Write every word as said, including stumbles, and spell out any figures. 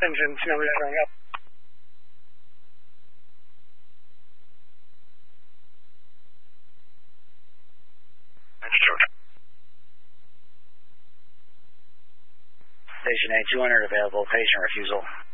Engine, two numbers showing up. Station A two hundred available, patient refusal.